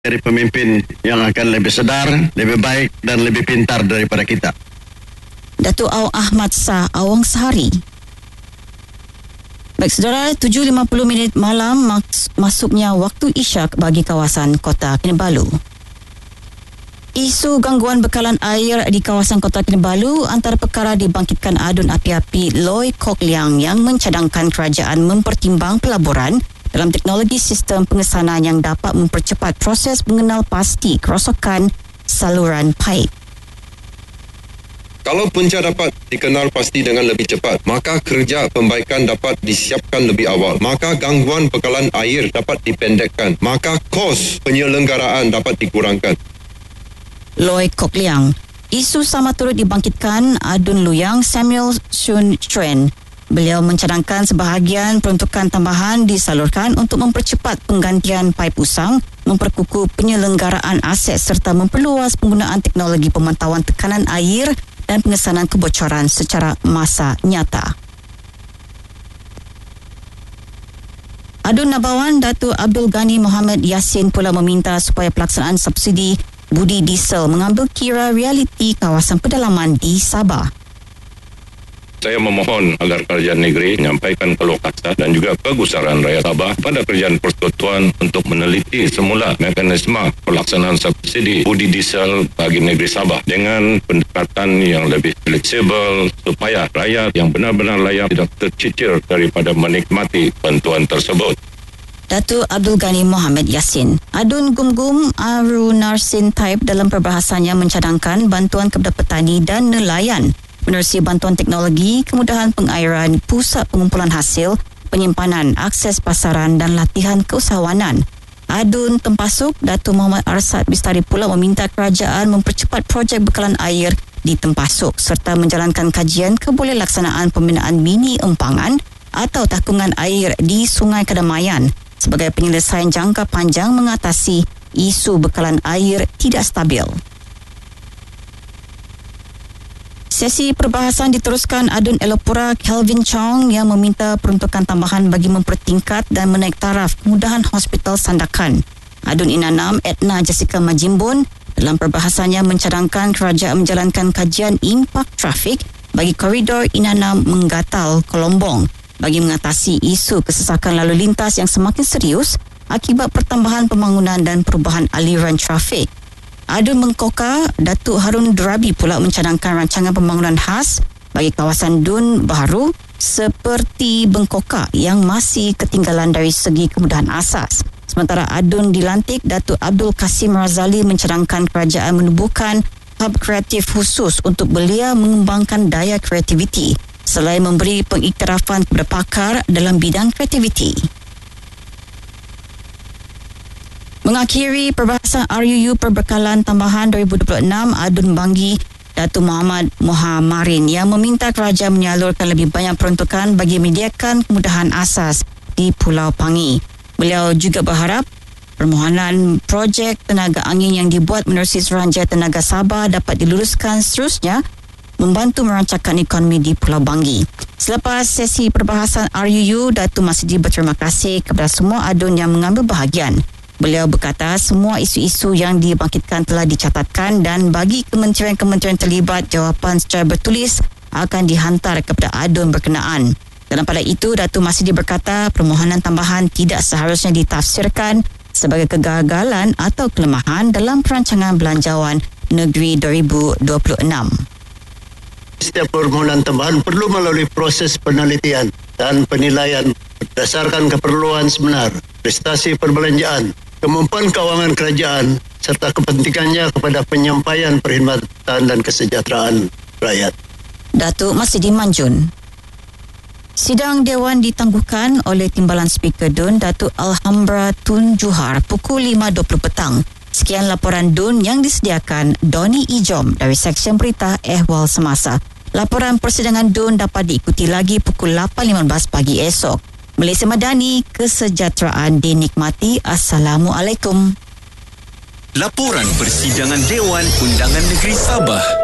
dari pemimpin yang akan lebih sedar, lebih baik dan lebih pintar daripada kita. Datuk Aw Ahmad Shah Awang Sehari. Baik saudara, 7.50 malam masuknya waktu isyak bagi kawasan Kota Kinabalu. Isu gangguan bekalan air di kawasan Kota Kinabalu antara perkara dibangkitkan adun api-api Loy Kok Leang yang mencadangkan kerajaan mempertimbang pelaburan dalam teknologi sistem pengesanan yang dapat mempercepat proses mengenal pasti kerosakan saluran paip. Kalau punca dapat dikenal pasti dengan lebih cepat, maka kerja pembaikan dapat disiapkan lebih awal. Maka gangguan bekalan air dapat dipendekkan. Maka kos penyelenggaraan dapat dikurangkan. Loy Kok Leang. Isu sama turut dibangkitkan adun Luyang Samuel Shun Chuen. Beliau mencadangkan sebahagian peruntukan tambahan disalurkan untuk mempercepat penggantian paip usang, memperkukuh penyelenggaraan aset serta memperluas penggunaan teknologi pemantauan tekanan air dan pengesanan kebocoran secara masa nyata. Adun Nabawan Datuk Abdul Ghani Mohamed Yassin pula meminta supaya pelaksanaan subsidi budi diesel mengambil kira realiti kawasan pedalaman di Sabah. Saya memohon agar kerajaan negeri menyampaikan keluh kesah dan juga kegusaran rakyat Sabah pada kerajaan persekutuan untuk meneliti semula mekanisme pelaksanaan subsidi budi diesel bagi negeri Sabah dengan pendekatan yang lebih fleksibel supaya rakyat yang benar-benar layak tidak tercicir daripada menikmati bantuan tersebut. Datuk Abdul Ghani Mohamed Yassin. Adun Gum-Gum Arunarsin Taib dalam perbahasannya mencadangkan bantuan kepada petani dan nelayan menerusi bantuan teknologi, kemudahan pengairan, pusat pengumpulan hasil, penyimpanan, akses pasaran dan latihan keusahawanan. Adun Tempasuk, Datuk Muhammad Arsad Bistari pula meminta kerajaan mempercepat projek bekalan air di Tempasuk serta menjalankan kajian kebolehlaksanaan pembinaan mini empangan atau takungan air di Sungai Kedamaian sebagai penyelesaian jangka panjang mengatasi isu bekalan air tidak stabil. Sesi perbahasan diteruskan adun Elopura Kelvin Chong yang meminta peruntukan tambahan bagi mempertingkat dan menaik taraf kemudahan hospital Sandakan. Adun Inanam Edna Jessica Majimbun dalam perbahasannya mencadangkan kerajaan menjalankan kajian impak trafik bagi koridor Inanam Menggatal Kolombong bagi mengatasi isu kesesakan lalu lintas yang semakin serius akibat pertambahan pembangunan dan perubahan aliran trafik. Adun Mengkoka, Datuk Harun Durabi pula mencadangkan rancangan pembangunan khas bagi kawasan Dun Baharu seperti Bengkoka yang masih ketinggalan dari segi kemudahan asas. Sementara Adun dilantik, Datuk Abdul Kasim Razali mencadangkan kerajaan menubuhkan hub kreatif khusus untuk belia mengembangkan daya kreativiti selain memberi pengiktirafan kepada pakar dalam bidang kreativiti. Mengakhiri perbahasan RUU Perbekalan Tambahan 2026, Adun Banggi Datuk Muhammad Muhammarin yang meminta kerajaan menyalurkan lebih banyak peruntukan bagi menyediakan kemudahan asas di Pulau Pangi. Beliau juga berharap permohonan projek tenaga angin yang dibuat menerusi Suruhanjaya Tenaga Sabah dapat diluruskan seterusnya membantu merancangkan ekonomi di Pulau Banggi. Selepas sesi perbahasan RUU, Datuk Masidi berterima kasih kepada semua adun yang mengambil bahagian. Beliau berkata semua isu-isu yang dibangkitkan telah dicatatkan dan bagi kementerian-kementerian terlibat, jawapan secara bertulis akan dihantar kepada adun berkenaan. Dalam pada itu, Datuk Masidi berkata permohonan tambahan tidak seharusnya ditafsirkan sebagai kegagalan atau kelemahan dalam perancangan belanjawan negeri 2026. Setiap permohonan tambahan perlu melalui proses penelitian dan penilaian berdasarkan keperluan sebenar, prestasi perbelanjaan, kemampuan kewangan kerajaan serta kepentingannya kepada penyampaian perkhidmatan dan kesejahteraan rakyat. Datuk Masidi Manjun. Sidang Dewan ditangguhkan oleh Timbalan Speaker DUN Datuk Alhambra Tun Juhar pukul 5.20 petang. Sekian laporan DUN yang disediakan Doni Ijom dari Seksyen Berita Ehwal Semasa. Laporan persidangan DUN dapat diikuti lagi pukul 8.15 pagi esok. Malaysia Madani, kesejahteraan dinikmati. Assalamualaikum. Laporan persidangan Dewan Undangan Negeri Sabah.